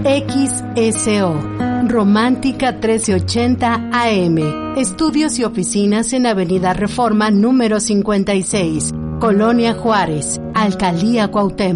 XSO, Romántica 1380 AM. Estudios y oficinas en Avenida Reforma número 56, Colonia Juárez, Alcaldía Cuauhtémoc.